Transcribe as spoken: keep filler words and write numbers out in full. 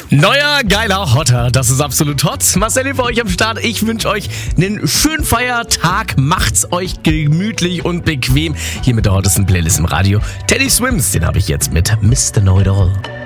Neuer, geiler Hotter, das ist absolut hot. Marcel für euch am Start. Ich wünsche euch einen schönen Feiertag. Macht's euch gemütlich und bequem. Hier mit der hottesten Playlist im Radio. Teddy Swims, den habe ich jetzt mit Mister Know It All.